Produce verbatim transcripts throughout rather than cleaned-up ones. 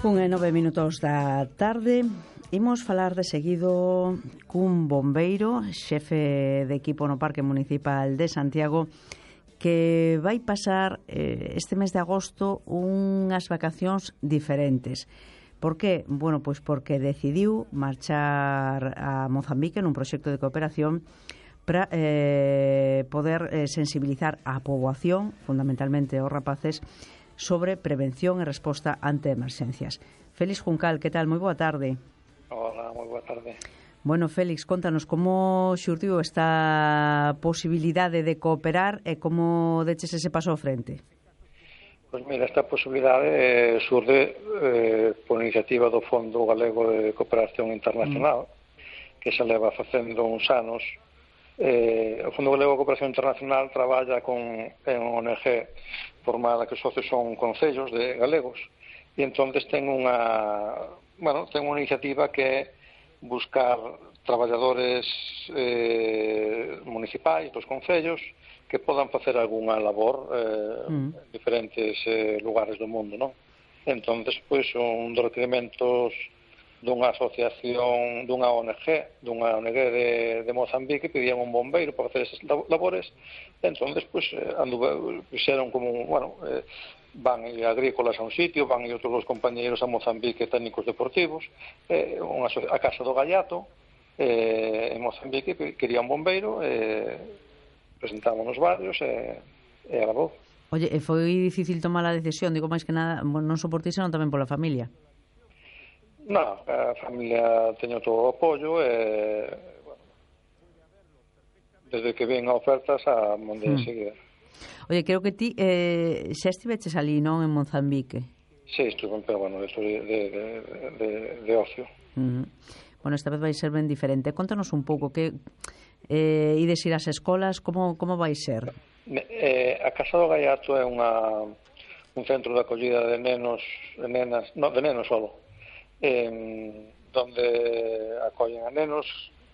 Un e nove minutos da tarde. Imos falar de seguido cun bombeiro, xefe de equipo no Parque Municipal de Santiago, que vai pasar eh, este mes de agosto unhas vacacións diferentes. Por qué? Bueno, pois porque decidiu marchar a Mozambique nun proxecto de cooperación para eh, poder eh, sensibilizar a poboación, fundamentalmente os rapaces, sobre prevención e resposta ante emerxencias. Félix Juncal, que tal? Moi boa tarde. Hola, moi boa tarde. Bueno, Félix, contanos como xurdiu esta posibilidade de cooperar e como deches ese paso ao frente. Pois mira, esta posibilidade eh, surde eh, por iniciativa do Fondo Galego de Cooperación Internacional, mm. que se leva facendo uns anos. Eh, o Fondo Galego de Cooperación Internacional traballa con en O N G formada que os socios son concellos de galegos e entonces ten unha bueno, ten unha iniciativa que é buscar traballadores eh, municipais dos concellos que podan facer algunha labor eh, mm. en diferentes eh, lugares do mundo, non? Entonces, pois, un dos requerimentos dunha asociación, dunha O N G, dunha O N G de, de Mozambique, pedían un bombeiro para facer esas labores. Entonces, pues, anduve, fixeron como, bueno, eh, van e agrícolas a un sitio, van e outros dos compañeiros a Mozambique técnicos deportivos, eh, unha, a Casa do Gallato, eh, en Mozambique, quería un bombeiro, eh, presentámonos varios, e eh, a la voz. Oye, e foi difícil tomar a decisión, digo máis que nada, non só por ti, senón tamén pola familia. Non, a familia teño todo o apoio e, bueno, desde que ven a ofertas a mandei hmm. a seguir. Oye, creo que ti eh, xa estiveches ali, non, en Mozambique? Sí, estuve, pero bueno, de, de, de, de, de ocio. Uh -huh. Bueno, esta vez vai ser ben diferente. Contanos un pouco, que eh, ides ir ás escolas, como, como vai ser? Eh, a Casa do Gallato é unha, un centro de acollida de nenos, de nenas, no, de nenos solo. En, donde acollen a nenos,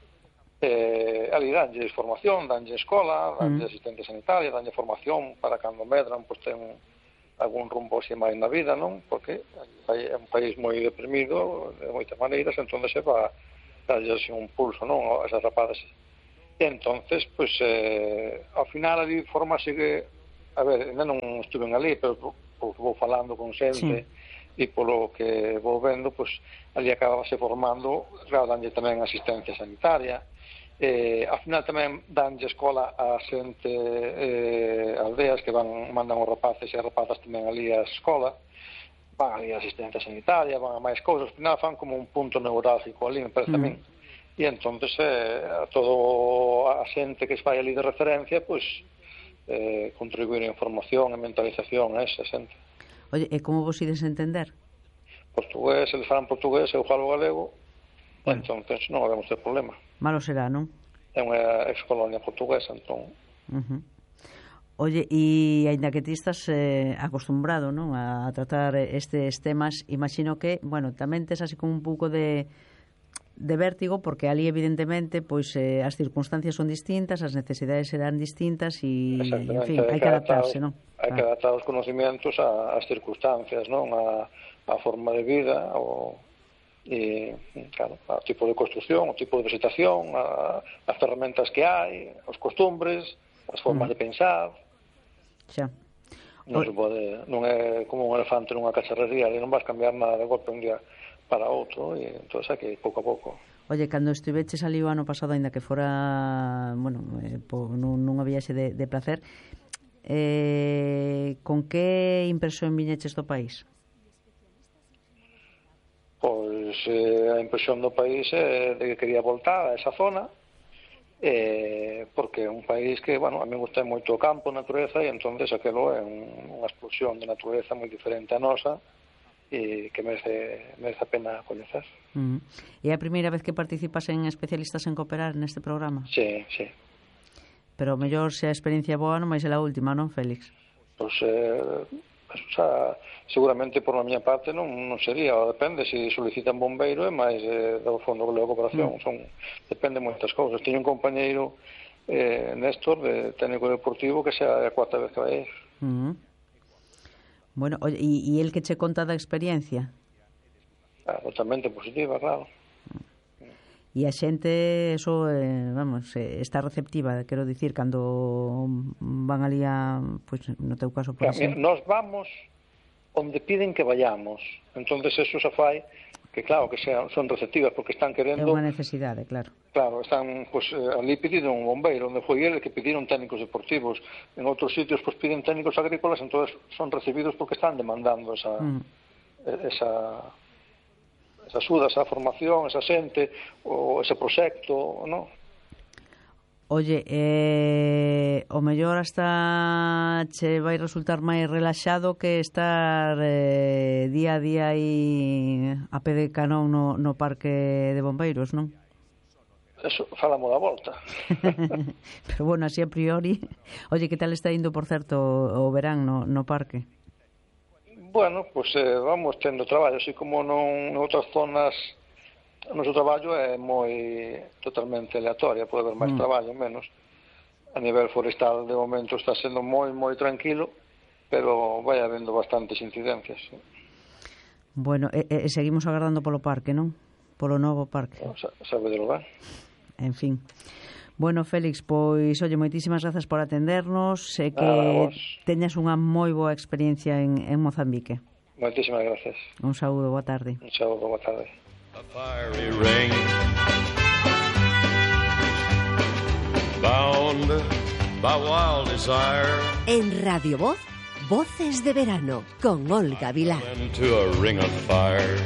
eh, ali danlle formación, danlle escola, danlle mm. asistente sanitaria, danlle formación para cando medran, pois ten algún rumbo así máis na vida, non? Porque é un país moi deprimido de moitas maneiras, entón se va darlle así un pulso, non? A esas rapadas. E entonces, pois, eh, ao final ali forma sigue, a ver, ainda non estuve ali, pero pois, vou falando con xente, sí. E polo que vou vendo, pois, ali acabase formando, claro, danlle tamén asistencia sanitaria, eh, ao final tamén danlle escola a xente, eh, aldeas que van, mandan os rapaces e as rapazas tamén ali a escola, van ali a asistencia sanitaria, van a máis cousas, ao final fan como un punto neurálgico ali, me parece mm. a min, e entonces eh, a todo a xente que se vai ali de referencia, pois, eh, contribuir en formación e mentalización a esa xente. Oye, e como vos ides entender? Portugués, eles falan portugués, eu falo galego, bueno. Entonces non habemos ter problema. Malo será, non? É unha ex-colonia portuguesa, entón... Uh -huh. Oye, e aínda que ti estás eh, acostumbrado, non, a tratar estes temas, imagino que, bueno, tamén tes así como un pouco de... de vértigo, porque ali evidentemente pois eh, as circunstancias son distintas, as necesidades serán distintas e, en fin, hai que adaptarse, non? Hai que adaptar os conocimientos ás circunstancias, non? A, a forma de vida, o, e, claro, o tipo de construcción, o tipo de vegetación, a, as ferramentas que hai, os costumbres, as formas mm. de pensar. Xa. Non, se pode, non é como un elefante nunha cacharrería, e non vas cambiar nada de golpe un día para outro, e entón hai que pouco a pouco. Oye, cando estiveches ali o ano pasado, ainda que fora, bueno, eh, po, nunha viaxe de, de placer, eh, con que impresión viñeches do país? Pois eh, a impresión do país é de que quería voltar a esa zona, eh, porque é un país que, bueno, a mí me gusta moito o campo, a natureza, e entonces aquelo é un, unha explosión de natureza moi diferente a nosa, e que merece, merece a pena coñecer. Uh -huh. E é a primeira vez que participas en Especialistas en Cooperar neste programa? Sí, sí. Pero mellor se a experiencia boa non vai ser a última, non, Félix? Pois, eh, o sea, seguramente por a miña parte non, non sería, depende se si solicitan bombeiro e máis eh, do Fondo Galego de Cooperación, uh -huh. son, depende moitas cousas. Teño un compañeiro, eh, Néstor, de técnico deportivo, que sea a cuarta vez que vai ir. Uh -huh. Bueno, e el que che conta da experiencia? Totalmente positiva, claro. E a xente, eso, eh, vamos, eh, está receptiva, quero dicir, cando van ali a, pois, pues, no teu caso, por exemplo. Nos vamos onde piden que vayamos, entonces eso se fai que, claro, que sean, son receptivas, porque están querendo... É unha necesidade, claro. Claro, están, pues, ali pediron un bombeiro, onde foi ele que pediron técnicos deportivos, en outros sitios, pues, piden técnicos agrícolas, entonces son recibidos porque están demandando esa... Mm. esa esa axuda, esa formación, esa xente, ou ese proxecto, non? Oye, eh, o mellor hasta che vai resultar máis relaxado que estar eh, día a día aí a pé de canón no, no parque de bombeiros, non? Eso, falamos da volta. Pero bueno, así a priori. Oye, que tal está indo, por certo, o verán no, no parque? Bueno, pois pues, eh, vamos tendo traballo, así como non, en outras zonas o noso traballo é moi totalmente aleatoria, pode haber máis mm. traballo, menos. A nivel forestal, de momento, está sendo moi, moi tranquilo, pero vai habendo bastantes incidencias. Sí. Bueno, e, e seguimos agardando polo parque, non? Polo novo parque. No, sabe de lo ben. En fin. Bueno, Félix, pois, oye, moitísimas grazas por atendernos e que ah, teñas unha moi boa experiencia en, en Mozambique. Moitísimas gracias. Un saúdo, boa tarde. Un saúdo, boa tarde. A fiery ring bound by wild desire. En Radio Voz, Voces de Verano, con Olga Vilar. Into a ring of fire.